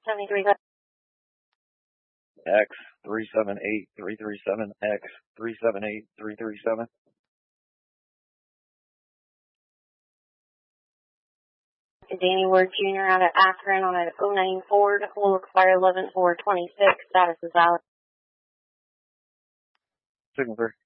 73. X 378337, X 378337. Danny Ward Jr. out at Akron on an 09 Ford. Will expire 11/4/26. Status is valid. Signal 3.